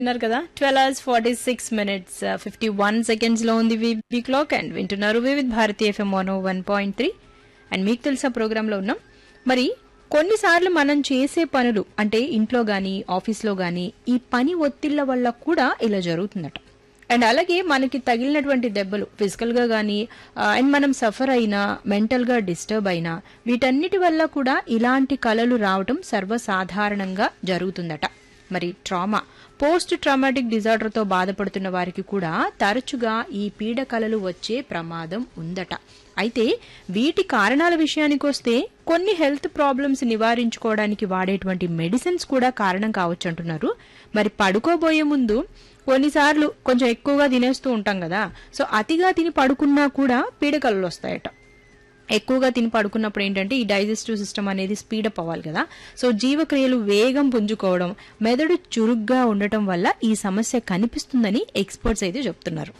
విన్నారు కదా 12 hours 46 minutes 51 seconds లో ఉంది వీబీ క్లాక్ అండ్ వింటున్నారు వివిధ్ భారతి ఎఫ్ఎం 101.3 అండ్ మీకు తెలుసా ప్రోగ్రామ్ లో ఉన్నాం. మరి కొన్నిసార్లు మనం చేసే పనులు అంటే ఇంట్లో గానీ ఆఫీస్లో గానీ ఈ పని ఒత్తిళ్ల వల్ల కూడా ఇలా జరుగుతుందట. అండ్ అలాగే మనకి తగిలినటువంటి దెబ్బలు ఫిజికల్ గా గానీ అండ్ మనం సఫర్ అయినా మెంటల్ గా డిస్టర్బ్ అయినా వీటన్నిటి వల్ల కూడా ఇలాంటి కలలు రావటం సర్వసాధారణంగా జరుగుతుందట. మరి ట్రామా పోస్ట్ ట్రామాటిక్ డిజార్డర్ తో బాధపడుతున్న వారికి కూడా తరచుగా ఈ పీడ కలలు వచ్చే ప్రమాదం ఉందట. అయితే వీటి కారణాల విషయానికి వస్తే కొన్ని హెల్త్ ప్రాబ్లమ్స్ నివారించుకోవడానికి వాడేటువంటి మెడిసిన్స్ కూడా కారణం కావచ్చు అంటున్నారు. మరి పడుకోబోయే ముందు కొన్నిసార్లు కొంచెం ఎక్కువగా తినేస్తూ ఉంటాం కదా, సో అతిగా తిని పడుకున్నా కూడా పీడకలలు వస్తాయట. ఎక్కువగా తిని పడుకున్నప్పుడు ఏంటంటే ఈ డైజెస్టివ్ సిస్టమ్ అనేది స్పీడప్ అవ్వాలి కదా, సో జీవక్రియలు వేగం పుంజుకోవడం, మెదడు చురుగ్గా ఉండటం వల్ల ఈ సమస్య కనిపిస్తుందని ఎక్స్పర్ట్స్ అయితే చెప్తున్నారు.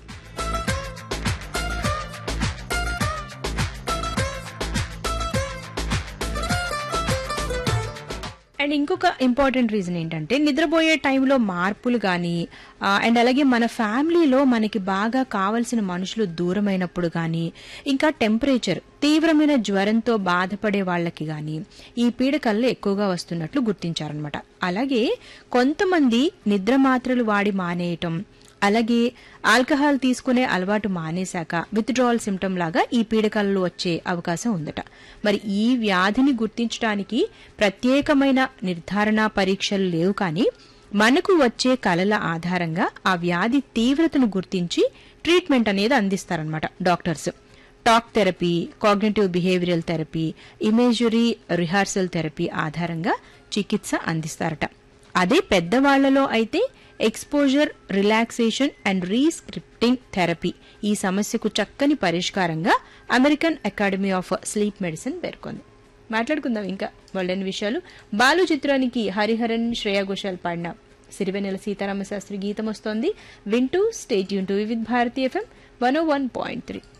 అండ్ ఇంకొక ఇంపార్టెంట్ రీజన్ ఏంటంటే నిద్రపోయే టైంలో మార్పులు కానీ అండ్ అలాగే మన ఫ్యామిలీలో మనకి బాగా కావలసిన మనుషులు దూరమైనప్పుడు కానీ ఇంకా టెంపరేచర్ తీవ్రమైన జ్వరంతో బాధపడే వాళ్ళకి కానీ ఈ పీడకలలు ఎక్కువగా వస్తున్నట్లు గుర్తించారనమాట. అలాగే కొంతమంది నిద్ర మాత్రలు వాడి మానేయటం, అలాగే ఆల్కహాల్ తీసుకునే అలవాటు మానేశాక విత్డ్రావల్ సిమ్టమ్ లాగా ఈ పీడకలలు వచ్చే అవకాశం ఉందట. మరి ఈ వ్యాధిని గుర్తించడానికి ప్రత్యేకమైన నిర్ధారణ పరీక్షలు లేవు, కానీ మనకు వచ్చే కలల ఆధారంగా ఆ వ్యాధి తీవ్రతను గుర్తించి ట్రీట్మెంట్ అనేది అందిస్తారనమాట doctors. Talk therapy, cognitive behavioural therapy, imagery rehearsal therapy ఆధారంగా చికిత్స అందిస్తారట. అదే పెద్దవాళ్లలో అయితే ఎక్స్పోజర్ రిలాక్సేషన్ అండ్ రీస్క్రిప్టింగ్ థెరపీ ఈ సమస్యకు చక్కని పరిష్కారంగా American academy of sleep medicine పేర్కొంది. మాట్లాడుకుందాం ఇంకా వాళ్ళని విషయాలు. బాలు చిత్రానికి హరిహరన్, శ్రేయా ఘోషాల్ పాడిన సిరివెన్నెల సీతారామ శాస్త్రి గీతం వస్తోంది. వింటూ stay tune to Vividh Bharati FM 101.3.